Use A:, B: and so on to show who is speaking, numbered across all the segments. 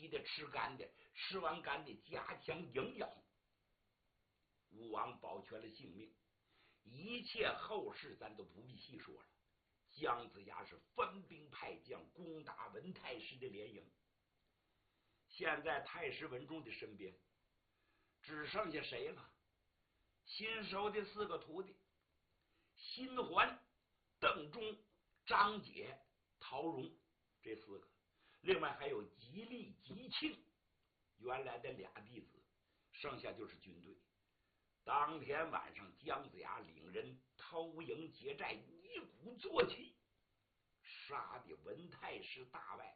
A: 稀的，吃干的，吃完干的加强营养。吴王保全了性命，一切后事咱都不必细说了。姜子牙是分兵派将攻打文太师的连营。现在太师文仲的身边只剩下谁了？新收的4个徒弟：辛桓、邓忠、张解、陶荣，这4个。另外还有吉利、吉庆，原来的2弟子，剩下就是军队。当天晚上，姜子牙领人偷营劫寨，一鼓作气，杀的文太师大败。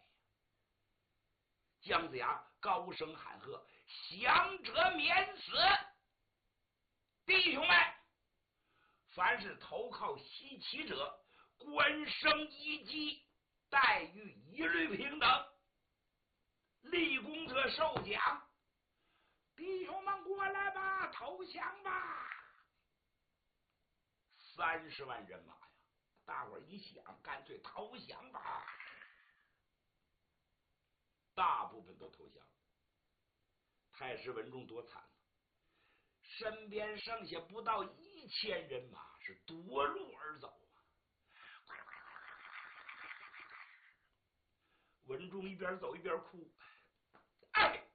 A: 姜子牙高声喊喝：“降者免死！弟兄们，凡是投靠西岐者，官升一级，待遇一律平等，立功者受奖。弟兄们过来吧，投降吧！”30万人马呀，大伙儿一想，干脆投降吧。大部分都投降。太师文仲多惨了，身边剩下不到1000人马，是夺路而走啊！文仲一边走一边哭：“哎，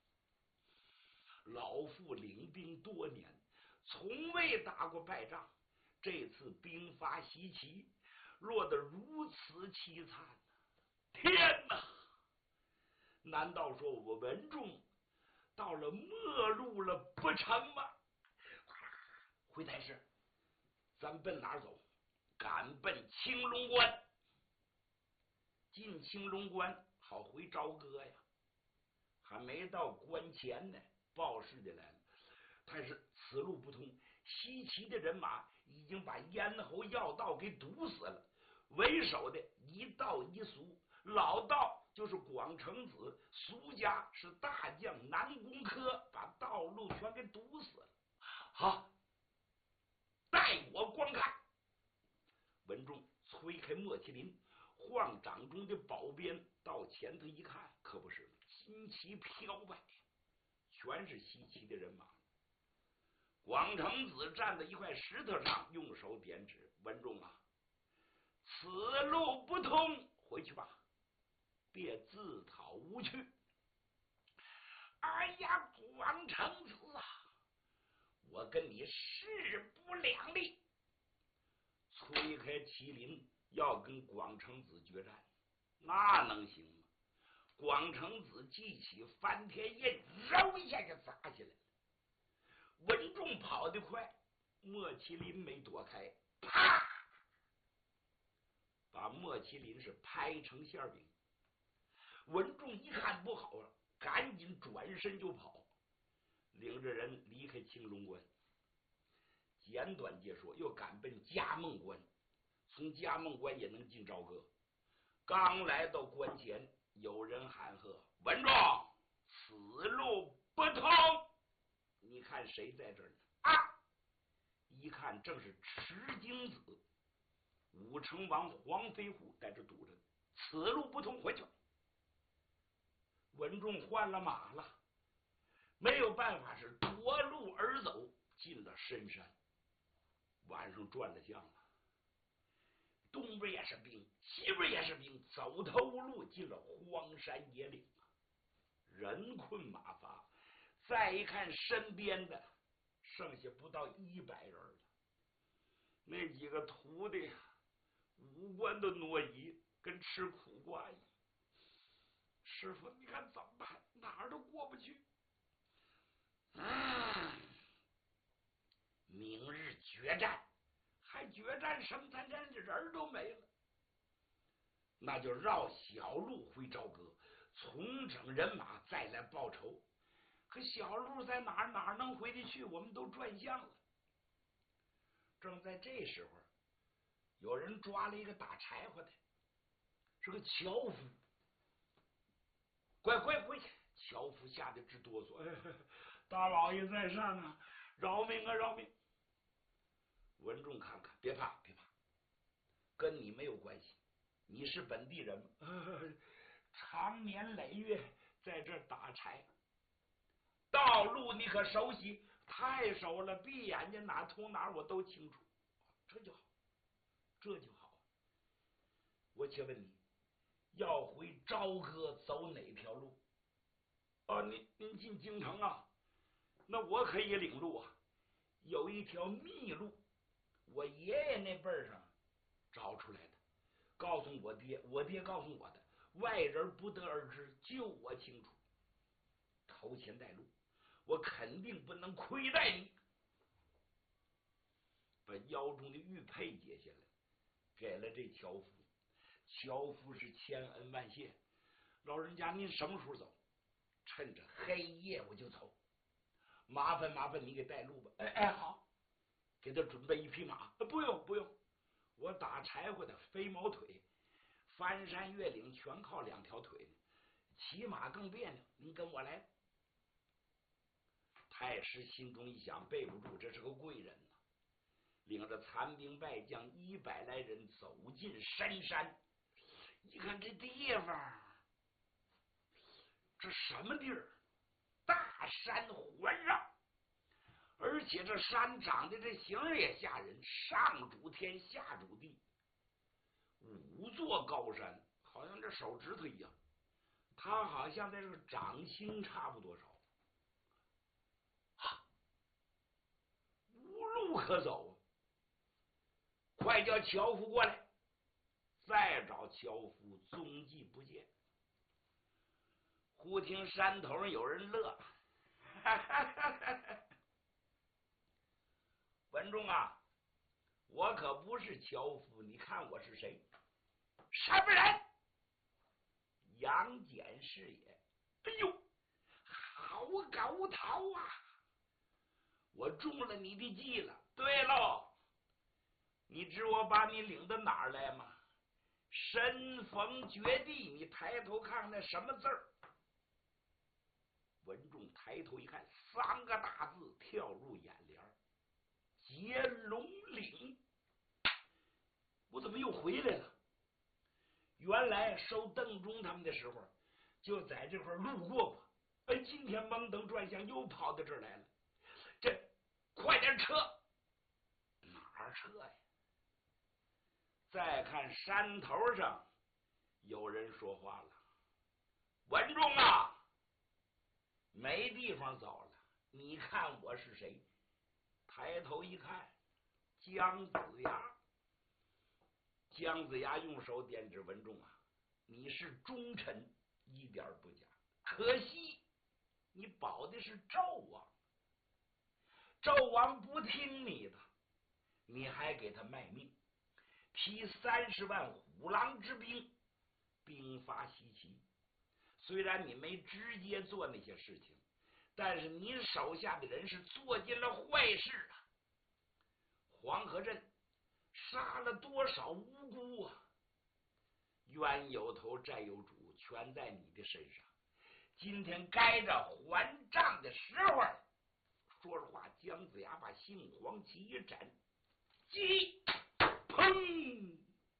A: 老父领兵多年，从未打过败仗，这次兵发西岐，落得如此凄惨啊！天哪！难道说我文仲到了末路了不成吗？回太师，咱奔哪儿走？赶奔青龙关。进青龙关好回朝歌呀。还没到关前呢，报事的来了。但是此路不通，西岐的人马已经把咽喉要道给堵死了。为首的一道一俗，老道就是广成子，俗家是大将南宫轲，把道路全给堵死了。好，待我观看。文仲推开莫麒麟，晃掌中的宝鞭到前头一看，可不是旌旗飘摆，全是西岐的人马。广成子站在一块石头上，用手点指：“文仲啊，此路不通，回去吧，别自讨无趣。”哎呀，广成子啊，我跟你势不两立。推开麒麟要跟广成子决战，那能行吗？广成子记起翻天印，揉一下就砸下来了。文仲跑得快，莫麒麟没躲开，啪，把莫麒麟是拍成馅饼。文仲一看不好了，赶紧转身就跑，领着人离开青龙关。简短解说，又赶奔嘉梦关，从嘉梦关也能进朝歌。刚来到关前，有人喊喝：“文仲，此路不通！”你看谁在这儿呢？啊！一看正是池京子、武成王黄飞虎在这堵着，此路不通，回去。文仲换了马了，没有办法，是夺路而走，进了深山。晚上转了将了，东边也是兵，西边也是兵，走投无路，进了荒山野岭啊，人困马乏。再一看身边的剩下不到100人了，那几个徒弟五官都挪移，跟吃苦瓜一样。师傅，你看怎么办？哪儿都过不去。明日决战，还决战生参战，人都没了。那就绕小路回朝歌，重整人马，再来报仇。可小路在哪儿？哪儿能回得去？我们都转向了。正在这时候，有人抓了一个打柴火的，是个樵夫。快！樵夫吓得直哆嗦。大老爷在上啊，饶命啊，饶命！文仲看看，别怕，跟你没有关系，你是本地人吗？长年累月在这打柴。道路你可熟悉？太熟了，闭眼睛哪通哪我都清楚。这就好，这就好。我且问你，要回朝歌走哪条路？哦，您进京城啊？那我可以领路啊。有一条密路，我爷爷那辈儿上找出来的，告诉我爹，我爹告诉我的，外人不得而知，就我清楚。头前带路，我肯定不能亏待你。把腰中的玉佩解下来，给了这樵夫。樵夫是千恩万谢，老人家您什么时候走？趁着黑夜我就走。麻烦你给带路吧。哎，好，给他准备一匹马。不用，我打柴火的飞毛腿，翻山越岭全靠2条腿，骑马更别扭。您跟我来。太师心中一想，备不住，这是个贵人呐。领着残兵败将100来人走进深山，一看这地方，这什么地儿？大山环绕，而且这山长得这形也吓人，上主天下主地，5座高山，好像这手指头一样，它好像在这个掌心差不多少，无路可走。快叫樵夫过来！再找樵夫，踪迹不见。忽听山头上有人乐，哈哈哈哈，文忠啊，我可不是樵夫，你看我是谁？什么人？杨戬是也。哎呦，好狗头啊！我中了你的计了。对喽，你知我把你领到哪儿来吗？身逢绝地，你抬头看那什么字儿？文仲抬头一看，3个大字跳入眼帘：劫龙岭。我怎么又回来了？原来收邓忠他们的时候就在这块路过过，今天蒙登转向又跑到这儿来了。这快点撤！哪儿撤呀？再看山头上有人说话了：文忠啊，没地方走了，你看我是谁？抬头一看，姜子牙。姜子牙用手点指文仲啊，你是忠臣，一点不假，可惜你保的是纣王，纣王不听你的，你还给他卖命，提30万虎狼之兵，兵发西岐。虽然你没直接做那些事情，但是你手下的人是做尽了坏事啊！黄河镇杀了多少无辜啊！冤有头债有主，全在你的身上。今天该着还账的时候了。说实话，姜子牙把杏黄旗一展，击，砰！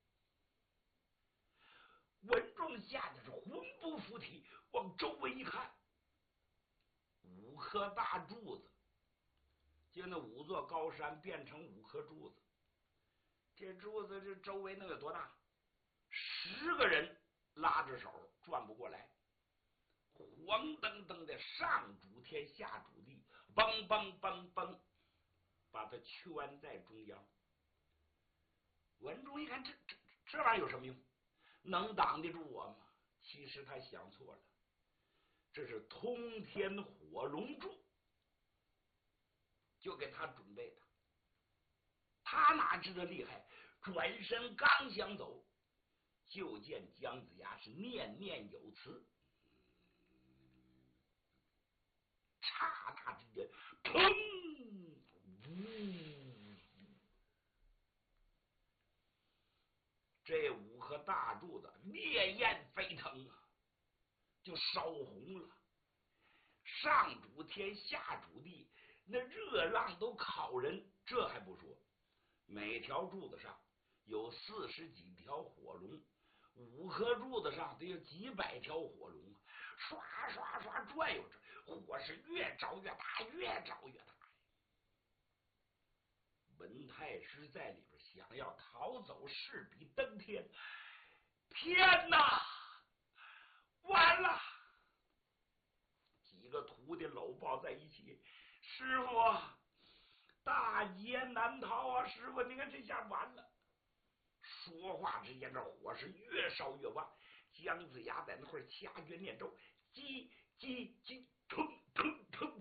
A: 文仲吓得是魂不附体，往周围一看，5颗大柱子，就那5座高山变成5颗柱子。这柱子这周围能有多大？10个人拉着手转不过来。黄澄澄的上主天下主地，嘣嘣嘣嘣，把他圈在中央。文忠一看，这玩意儿有什么用？能挡得住我吗？其实他想错了，这是通天火龙柱，就给他准备的。他哪知道厉害？转身刚想走，就见姜子牙是念念有词，刹那之间，砰！这5颗大柱子烈焰飞腾啊，就烧红了。上主天下主地，那热浪都烤人。这还不说，每条柱子上有40几条火龙，5颗柱子上得有几百条火龙， 刷刷刷转悠着，火是越着越大，越着越大。文太师在里边想要逃走，势比登天。天哪！完了！几个徒弟搂抱在一起，师傅，大劫难逃啊！师傅，你看这下完了。说话之间，这火是越烧越旺。姜子牙在那块掐诀念咒，叽叽叽，腾腾腾。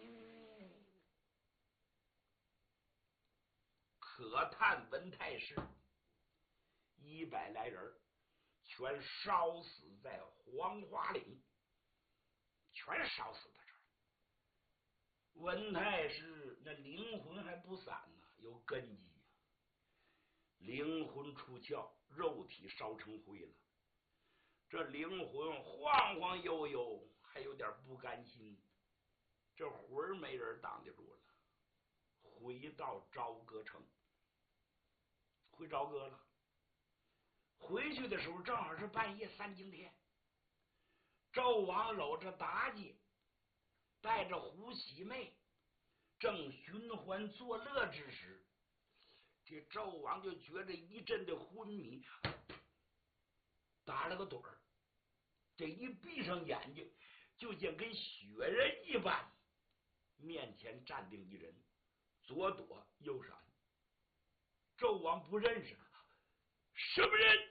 A: 可叹文太师100来人全烧死在黄花岭，全烧死在这儿。文太师那灵魂还不散呢，有根基呀，灵魂出窍，肉体烧成灰了。这灵魂晃晃悠悠，还有点不甘心，这魂儿没人挡得住了，回到朝歌城，回朝歌了。回去的时候正好是半夜3更天，纣王搂着妲己，带着胡喜妹，正寻欢作乐之时，这纣王就觉着一阵的昏迷，打了个盹儿。这一闭上眼睛，就见跟雪人一般，面前站定一人，左躲右闪。纣王不认识，什么人？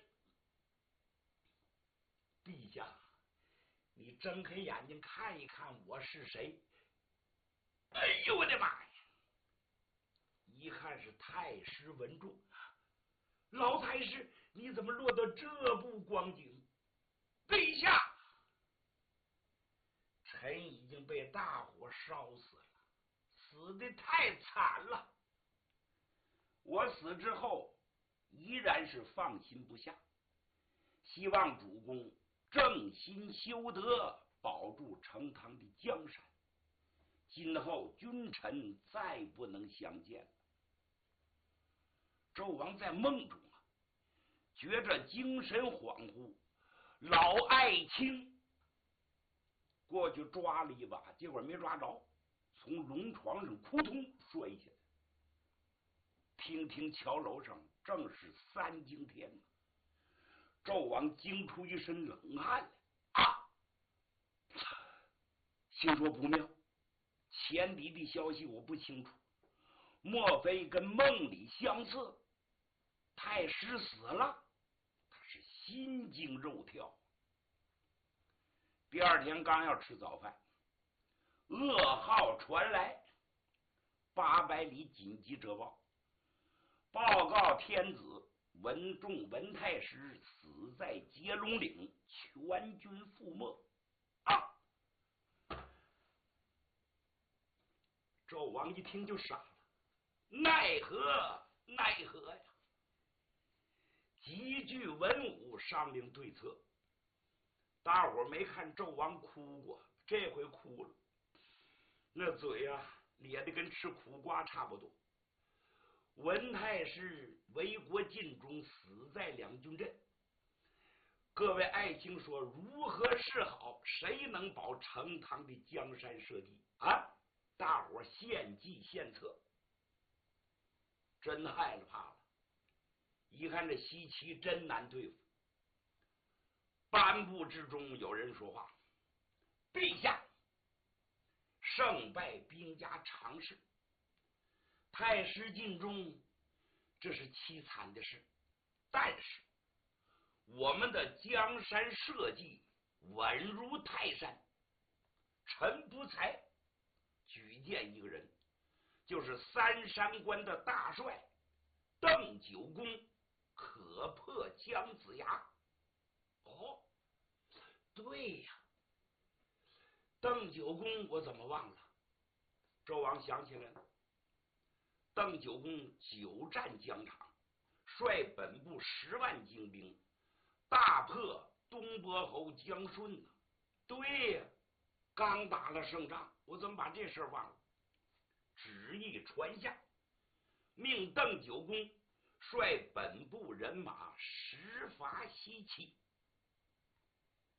A: 陛下，你睁开眼睛看一看我是谁。哎呦我的妈呀！一看是太师文仲。老太师，你怎么落到这步光景？陛下，臣已经被大火烧死了，死得太惨了。我死之后依然是放心不下，希望主公正心修德，保住成汤的江山。今后君臣再不能相见了。纣王在梦中觉着精神恍惚，老爱卿过去抓了一把，结果没抓着，从龙床上扑通摔下来。听听桥楼上正是3更天，纣王惊出一身冷汗来啊！心说不妙，前敌的消息我不清楚，莫非跟梦里相似？太师死了，他是心惊肉跳。第2天刚要吃早饭，噩耗传来，800里紧急折报，报告天子文仲文太师死在接龙岭，全军覆没啊！纣王一听就傻了，奈何奈何呀！急聚文武商量对策。大伙没看纣王哭过，这回哭了，那嘴啊咧得跟吃苦瓜差不多。文太师为国尽忠，死在两军阵。各位爱卿说如何是好？谁能保成汤的江山社稷啊？大伙献计献策，真害了怕了。一看这西岐真难对付。颁布之中有人说话：“陛下，胜败兵家常事，太师尽忠，这是凄惨的事。但是我们的江山社稷稳如泰山，臣不才举荐一个人，就是3山关的大帅邓九公，可破姜子牙。”哦，对呀，邓九公我怎么忘了？纣王想起来了，邓九公久战疆场，率本部10万精兵，大破东伯侯姜顺呢。对呀，刚打了胜仗，我怎么把这事忘了？旨意传下，命邓九公率本部人马10伐西岐。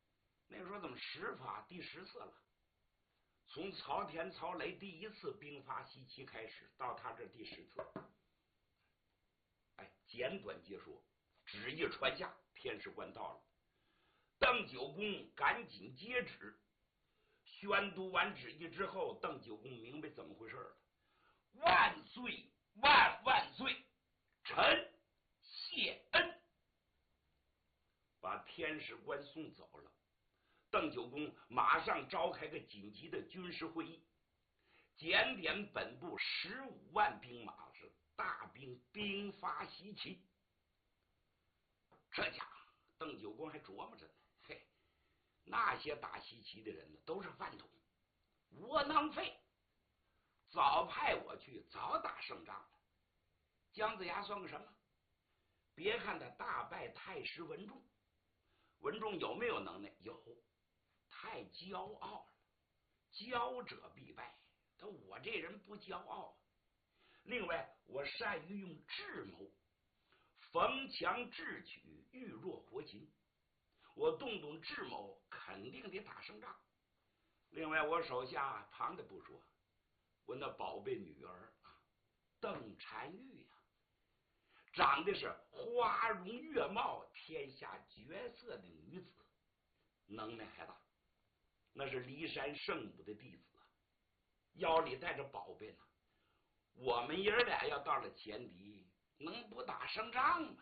A: 那时候怎么10发第10次了？从曹天、曹雷第1次兵发西岐开始，到他这第10次。哎，简短结说，旨意传下，天师官到了。邓九公赶紧接旨，宣读完旨意之后，邓九公明白怎么回事了。万岁万万岁，臣谢恩。把天使官送走了。邓九公马上召开个紧急的军事会议，检点本部15万兵马是大兵兵发西岐。这家伙邓九公还琢磨着呢，嘿，那些打西岐的人呢，都是饭桶，窝囊废，早派我去，早打胜仗了。姜子牙算个什么？别看他大败太师文仲，文仲有没有能耐？有，太骄傲了，骄者必败。但我这人不骄傲。另外，我善于用智谋，逢强智取，遇弱活擒。我动智谋，肯定得打胜仗。另外，我手下旁的不说，我那宝贝女儿邓婵玉呀，长得是花容月貌，天下绝色的女子，能耐还大。那是骊山圣母的弟子啊，腰里带着宝贝呢。我们爷俩要到了前敌，能不打胜仗吗？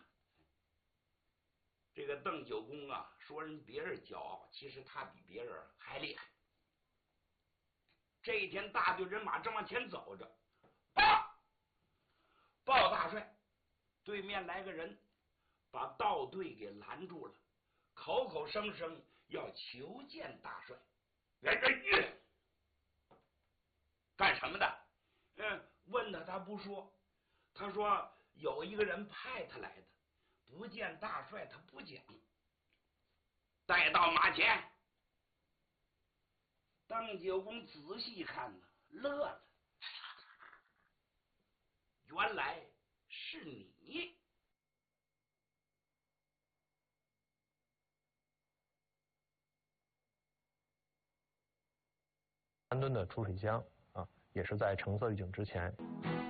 A: 这个邓九公啊，说人别人骄傲，其实他比别人还厉害。这一天，大队人马正往前走着，报大帅，对面来个人，把道队给拦住了，口口声声要求见大帅。干什么的？问他不说，他说有一个人派他来的，不见大帅他不讲。带到马前。邓九公仔细看了，乐了，原来是你。
B: 3吨的储水箱啊，也是在橙色预警之前